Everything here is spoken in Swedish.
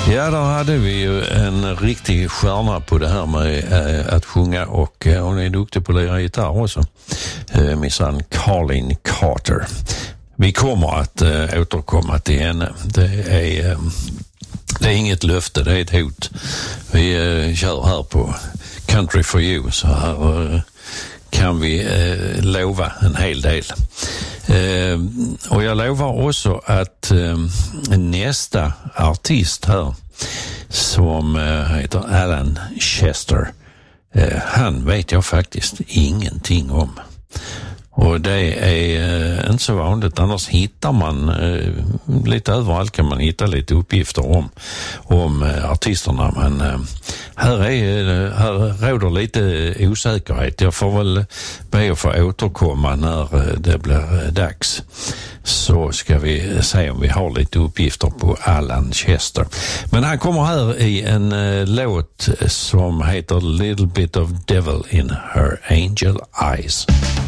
Ja, där hade vi ju en riktig stjärna på det här med att sjunga, och hon är duktig på att lira gitarr också. Missan Carlene Carter. Vi kommer att återkomma till henne. Det är inget löfte, det är ett hot. Vi kör här på Country for You, så här kan vi lova en hel del. Och jag lovar också att nästa artist här, som heter Alan Chester, han vet jag faktiskt ingenting om. Och det är inte så vanligt, annars hittar man lite överallt, kan man hitta lite uppgifter om artisterna, men här råder lite osäkerhet. Jag får väl be att få återkomma när det blir dags, så ska vi se om vi har lite uppgifter på Alan Chester. Men han kommer här i en låt som heter Little Bit of Devil in Her Angel Eyes.